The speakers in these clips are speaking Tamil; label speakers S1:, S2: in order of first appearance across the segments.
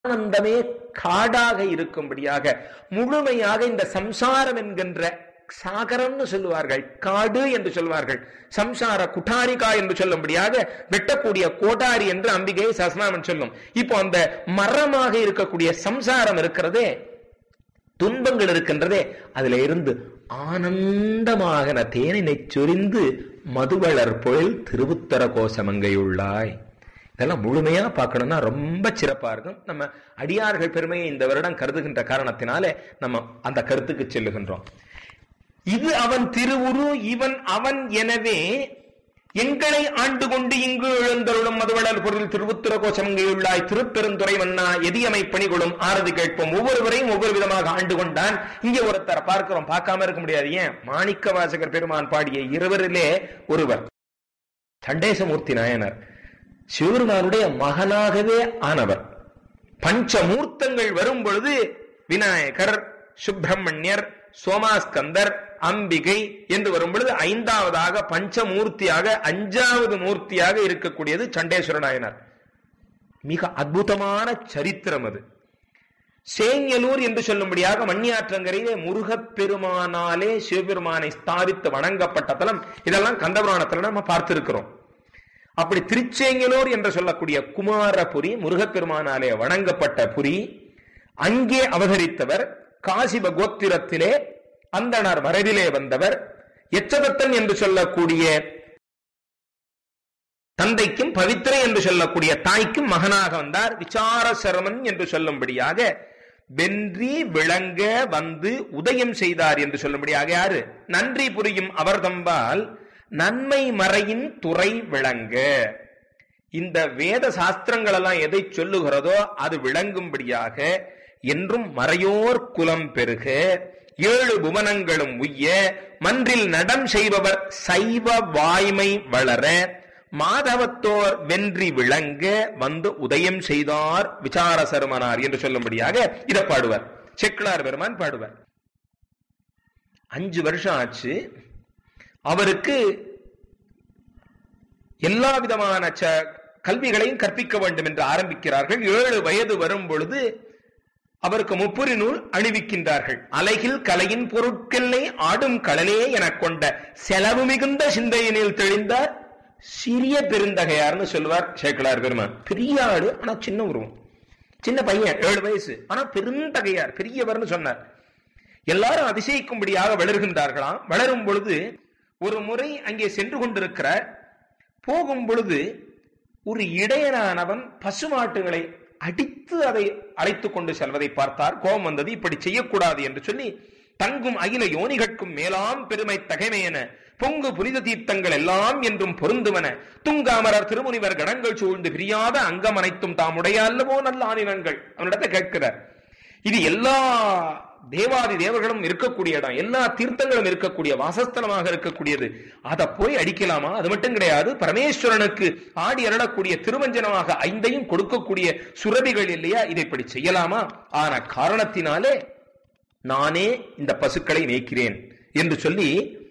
S1: ஆனந்தமே காடாக இருக்கும்படியாக முழுமையாக இந்த சம்சாரம் என்கின்ற சாகரம்னு சொல்லுவார்கள், காடு என்று சொல்வார்கள், சம்சார குட்டாரிகா என்று சொல்லும்படியாக வெட்டக்கூடிய கோட்டாரி என்று அம்பிகையை சஸ்நாமன் சொல்லும். இப்போ அந்த மரமாக இருக்கக்கூடிய சம்சாரம் இருக்கிறதே, துன்பங்கள் இருக்கின்றதே, அதுல இருந்து ஆனந்தமாக தேனினை சொரிந்து மதுவளர் பொழில் திருவுத்தர கோசமங்கையுள்ளாய். இதெல்லாம் முழுமையா பார்க்கணும்னா ரொம்ப சிறப்பா இருக்கும். நம்ம அடியார்கள் பெருமையை இந்த வருடம் கருதுகின்ற காரணத்தினாலே நம்ம அந்த கருத்துக்கு செல்லுகின்றோம். இது அவன் திருவுரு, இவன் அவன். எனவே எங்களை ஆண்டு கொண்டு இங்கு எழுந்தருளும் மதுவளர் பொருள் திருவுத்தர கோசமங்கையுள்ளாய் திருப்பெருந்துறை மன்னா எதியமை பணிகளும் ஆரதி கேட்போம். ஒவ்வொருவரையும் ஒவ்வொரு விதமாக ஆண்டு கொண்டான். இங்கே ஒருத்தரை பார்க்கிறோம், பார்க்காம இருக்க முடியாது. ஏன்? மாணிக்க வாசகர் பெருமான் பாடிய இருவரிலே ஒருவர் சண்டேசமூர்த்தி நாயனார், சிவபெருமானுடைய மகனாகவே ஆனவர். பஞ்சமூர்த்தங்கள் வரும் பொழுது விநாயகர், சுப்பிரமணியர், சோமாஸ்கந்தர், அம்பிகை என்று வரும் பொழுது ஐந்தாவதாக பஞ்சமூர்த்தியாக அஞ்சாவது மூர்த்தியாக இருக்கக்கூடியது சண்டேஸ்வர நாயனார். மிக அற்புதமான சரித்திரம் அது. சேங்கலூர் என்று சொல்லும்படியாக மண்ணியாற்றங்கரையிலே முருகப்பெருமானாலே சிவபெருமானை ஸ்தாபித்து வணங்கப்பட்ட தலம். இதெல்லாம் கந்தபுராணத்துல நம்ம பார்த்திருக்கிறோம். அப்படி திருச்சேங்கலூர் என்று சொல்லக்கூடிய குமாரபுரி முருகப்பெருமானாலே வணங்கப்பட்ட புரி. அங்கே அவதரித்தவர் காசிப கோத்திரத்திலே அந்தணர் மரபிலே வந்தவர். எச்சதத்தன் என்று சொல்லக்கூடிய தந்தைக்கும் பவித்திரை என்று சொல்லக்கூடிய தாய்க்கும் மகனாக வந்தார். விசார சரமன் என்று சொல்லும்படியாக வென்றி விளங்க வந்து உதயம் செய்தார் என்று சொல்லும்படியாக யாரு? நன்றி புரியும் அவர் தம்பால் நன்மை மறையின் துறை விளங்க. இந்த வேத சாஸ்திரங்கள் எல்லாம் எதை சொல்லுகிறதோ அது விளங்கும்படியாக என்றும் மறையோர் குலம் பெருக, ஏழு புவனங்களும் உய்ய, மன்றில் நடம் செய்பவர் சைவ வாய்மை வளர, மாதவத்தோர் வென்றி விளங்க வந்து உதயம் செய்தார் விசாரசருமனார் என்று சொல்லும்படியாக இதை பாடுவார். செக்கிழார் பெருமான் பாடுவார். 5 வருஷம் ஆச்சு. அவருக்கு எல்லா விதமான கல்விகளையும் கற்பிக்க வேண்டும் என்று ஆரம்பிக்கிறார்கள். 7 வயது வரும் பொழுது அவருக்கு முப்புரி நூல் அணிவிக்கின்றார்கள். அலைகில் கலையின் பொருட்களை ஆடும் கடலே எனக் கொண்ட செலவு மிகுந்த சிந்தையினில் தெளிந்தார் சிறிய பெருந்தகையார்னு சொல்வார் சேக்கிழார் பெருமான். பெரிய ஆடு, ஆனா சின்ன உருவம், சின்ன பையன், 7 வயசு, ஆனா பெருந்தகையார், பெரியவர்னு சொன்னார். எல்லாரும் அதிசயிக்கும்படியாக வளர்கின்றார்களாம். வளரும் பொழுது ஒரு முறை அங்கே சென்று கொண்டிருக்கிறார். போகும் பொழுது ஒரு இடையனானவன் பசுமாட்டுகளை அடித்து அதை அழைத்துக் கொண்டு செல்வதை பார்த்தார். கோபம் வந்தது. இப்படி செய்யக்கூடாது என்று சொல்லி தங்கும் அகில யோனிகட்கும் மேலாம் பெருமை தகைமையென பொங்கு புனித தீர்த்தங்கள் எல்லாம் என்றும் பொருந்துவன துங்காமரர் திருமுனிவர் கணங்கள் சூழ்ந்து பிரியாத அங்கம் அனைத்தும் தாமுடைய அல்லவோ நல்ல ஆனினங்கள். அவனிடத்தை கேட்கிறார். இது எல்லா தேவாதி தேவர்களும் இருக்கக்கூடிய இடம், எல்லா தீர்த்தங்களும் இருக்கக்கூடிய வாசஸ்தலமாக இருக்கக்கூடியது. அதை போய் அடிக்கலாமா? அது மட்டும் கிடையாது, பரமேஸ்வரனுக்கு ஆடி அருளக்கூடிய திருவஞ்சனமாக 5ஐயும் கொடுக்கக்கூடிய சுரபிகள் இல்லையா, இதை இப்படி செய்யலாமா? ஆன காரணத்தினாலே நானே இந்த பசுக்களை மேய்க்கிறேன் என்று சொல்லி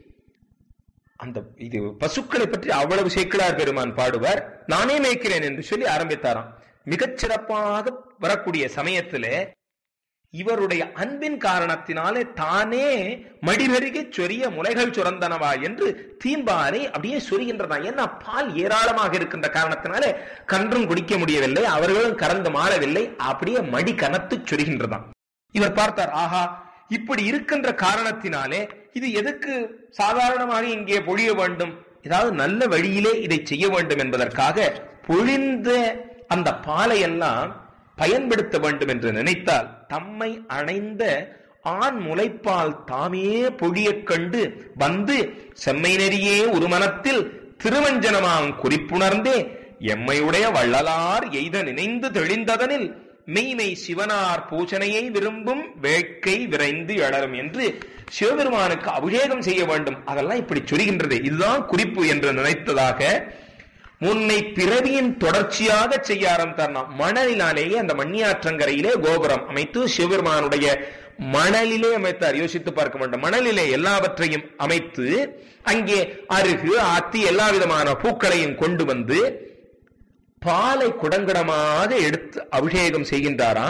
S1: அந்த இது பசுக்களை பற்றி அவ்வளவு சேக்கிழார் பெருமான் பாடுவார். நானே மேய்க்கிறேன் என்று சொல்லி ஆரம்பித்தாராம். மிகச் சிறப்பாக வரக்கூடிய சமயத்திலே இவருடைய அன்பின் காரணத்தினாலே தானே மடிபெருகி சொரிய முலைகள் சுரந்தனவா என்று தீம்பாரை அப்படியே சொரிகின்றதான். ஏன்னா பால் ஏராளமாக இருக்கின்ற காரணத்தினாலே கன்றும் குடிக்க முடியவில்லை, அவர்களும் கறந்து மாறவில்லை, அப்படியே மடி கனத்து சொரிகின்றதான். இவர் பார்த்தார், ஆஹா, இப்படி இருக்கின்ற காரணத்தினாலே இது எதுக்கு சாதாரணமாக இங்கே பொழிய வேண்டும், ஏதாவது நல்ல வழியிலே இதை செய்ய வேண்டும் என்பதற்காக பொழிந்த அந்த பாலை எல்லாம் பயன்படுத்த வேண்டும் என்று நினைத்தால் தம்மை அணைந்த ஆண் முளைப்பால் தாமே பொழிய கண்டு வந்து செம்மை நெறியே ஒரு மனத்தில் திருவஞ்சனமாம் குறிப்புணர்ந்தே எம்மையுடைய வள்ளலார் எய்த நினைந்து தெளிந்ததனில் மெய்மை சிவனார் பூசனையை விரும்பும் வேட்கை விரைந்து எழரும் என்று சிவபெருமானுக்கு அபிஷேகம் செய்ய வேண்டும். அதெல்லாம் இப்படி சொல்கின்றது, இதுதான் குறிப்பு என்று நினைத்ததாக முன்னை பிறவியின் தொடர்ச்சியாக செய்ய ஆரம்பித்தார். மணலினாலேயே அந்த மண்ணியாற்றங்கரையிலே கோபுரம் அமைத்து சிவபெருமானுடைய மணலிலே அமைத்தார். யோசித்து பார்க்க வேண்டும். மணலிலே எல்லாவற்றையும் அமைத்து அங்கே அருகு ஆத்தி எல்லா விதமான பூக்களையும் கொண்டு வந்து பாலை குடங்குடமாக எடுத்து அபிஷேகம் செய்கின்றாராம்.